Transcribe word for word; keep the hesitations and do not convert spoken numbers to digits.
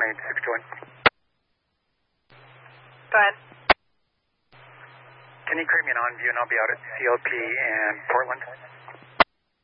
one eight six two one. Go ahead. Can you create me an on view and I'll be out at C L P and Portland?